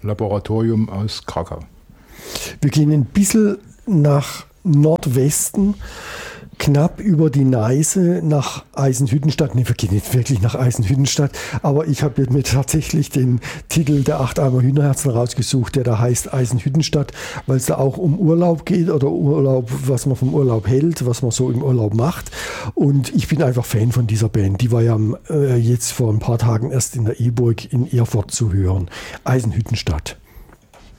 Laboratorium aus Krakau. Wir gehen ein bisschen nach Nordwesten, knapp über die Neiße nach Eisenhüttenstadt. Ne, wir gehen nicht wirklich nach Eisenhüttenstadt, aber ich habe mir tatsächlich den Titel der 8 Eimer Hühnerherzen rausgesucht, der da heißt Eisenhüttenstadt, weil es da auch um Urlaub geht oder Urlaub, was man vom Urlaub hält, was man so im Urlaub macht. Und ich bin einfach Fan von dieser Band. Die war ja jetzt vor ein paar Tagen erst in der E-Burg in Erfurt zu hören. Eisenhüttenstadt.